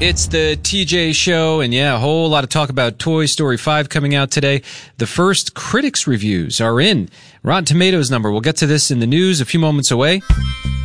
It's the TJ Show, and yeah, a whole lot of talk about Toy Story 5 coming out today. The first critics' reviews are in. Rotten Tomatoes number, we'll get to this in the news a few moments away.